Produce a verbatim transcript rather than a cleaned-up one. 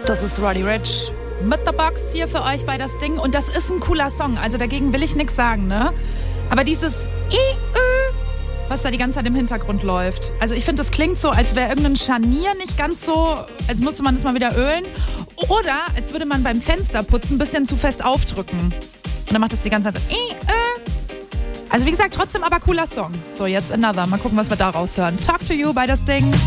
Das ist Roddy Ricch mit The Box hier für euch bei das Ding. Und das ist ein cooler Song, also dagegen will ich nichts sagen, ne? Aber dieses I, Ö, was da die ganze Zeit im Hintergrund läuft. Also ich finde, das klingt so, als wäre irgendein Scharnier nicht ganz so, als müsste man das mal wieder ölen. Oder als würde man beim Fensterputzen ein bisschen zu fest aufdrücken. Und dann macht das die ganze Zeit so I, Ö. Also wie gesagt, trotzdem aber cooler Song. So, jetzt Another. Mal gucken, was wir da raushören. Talk to You bei das Ding.